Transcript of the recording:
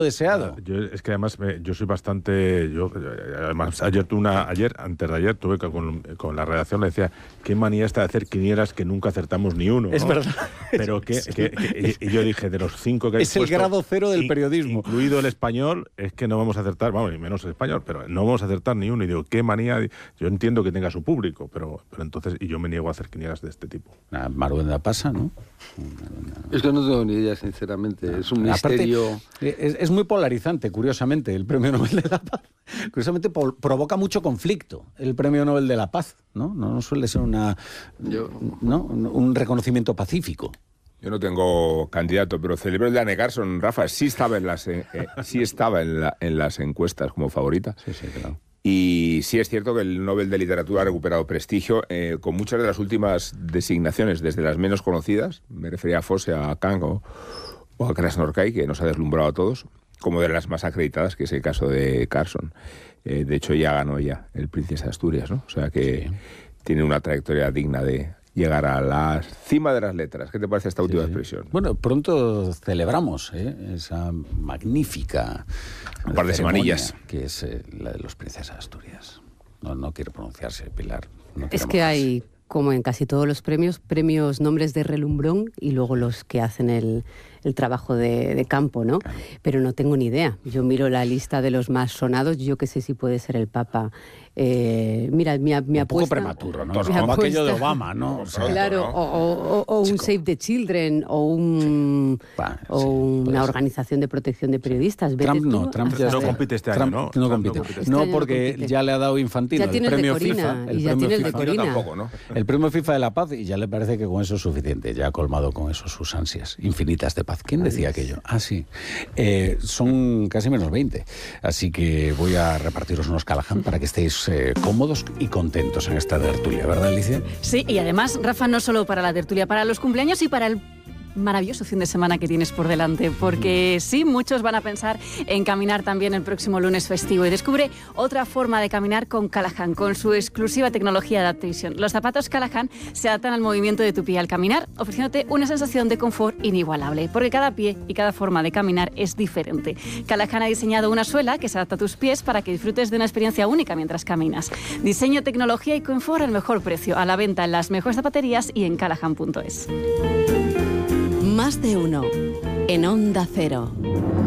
deseado. Es que además yo soy bastante... Además, antes de ayer, tuve con la redacción, le decía, qué manía esta de hacer quinielas que nunca acertamos ni uno, ¿no? Es verdad. Pero y yo dije, de los 5 que hay es el grado cero del periodismo. Incluido el español, es que no vamos a acertar, vamos, ni menos el español, pero no vamos a acertar ni uno. Y digo, qué manía... Yo entiendo que tenga su público, pero entonces... Y yo me niego a hacer quinielas de este tipo. Maruenda pasa, ¿no? Es que no tengo ni idea, sinceramente. Es un misterio... Aparte, es muy polarizante, curiosamente, el Premio Nobel de la Paz. Curiosamente provoca mucho conflicto el Premio Nobel de la Paz, ¿no? No suele ser un reconocimiento pacífico. Yo no tengo candidato, pero celebro el de Anne Garson. Rafa, sí estaba en las encuestas como favorita. Sí, claro. Y sí es cierto que el Nobel de Literatura ha recuperado prestigio con muchas de las últimas designaciones, desde las menos conocidas, me refería a Fosse, a Kang o a Krasznahorkai, que nos ha deslumbrado a todos, como de las más acreditadas, que es el caso de Carson. De hecho, ya ganó el Princesa de Asturias, ¿no? O sea que tiene una trayectoria digna de llegar a la cima de las letras. ¿Qué te parece esta última expresión? Bueno, pronto celebramos esa magnífica un par de semanillas, que es la de los Princesas de Asturias. No quiero pronunciarse, Pilar. Es que hay, como en casi todos los premios, nombres de relumbrón y luego los que hacen el trabajo de campo, ¿no? Claro. Pero no tengo ni idea. Yo miro la lista de los más sonados, yo que sé si puede ser el Papa. Mira, mi apuesta... Un poco prematuro, ¿no? Como aquello de Obama, ¿no? O sea, claro, o un Save the Children, o una organización de protección de periodistas. Trump no compite este año, ¿no? No compite. No, porque ya le ha dado Infantino el premio FIFA. El premio FIFA de la Paz, y ya le parece que con eso es suficiente. Ya ha colmado con eso sus ansias infinitas de paz. ¿Quién decía aquello? Sí. Son casi menos 20. Así que voy a repartiros unos Callahan para que estéis cómodos y contentos en esta tertulia, ¿verdad, Alicia? Sí, y además, Rafa, no solo para la tertulia, para los cumpleaños y para el maravilloso fin de semana que tienes por delante, porque sí, muchos van a pensar en caminar también el próximo lunes festivo, y descubre otra forma de caminar con Callahan, con su exclusiva tecnología Adaptation. Los zapatos Callahan se adaptan al movimiento de tu pie al caminar, ofreciéndote una sensación de confort inigualable, porque cada pie y cada forma de caminar es diferente. Callahan ha diseñado una suela que se adapta a tus pies para que disfrutes de una experiencia única mientras caminas. Diseño, tecnología y confort al mejor precio, a la venta en las mejores zapaterías y en callahan.es. Más de uno en Onda Cero.